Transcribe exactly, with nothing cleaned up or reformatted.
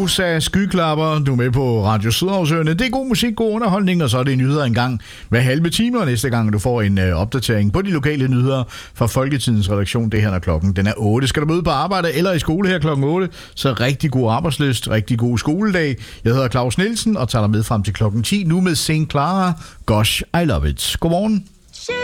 Sosa, Skyklapper, du er med på Radio Sydhavsøerne. Det er god musik, god underholdning, og så er det nyheder en gang hver halve time, og næste gang du får en øh, opdatering på de lokale nyheder fra Folketidens redaktion. Det her, når klokken den er otte. Skal du møde på arbejde eller i skole her klokken otte, så rigtig god arbejdslyst, rigtig god skoledag. Jeg hedder Claus Nielsen og tager dig med frem til klokken ti, nu med Saint Clara, Gosh, I Love It. Godmorgen.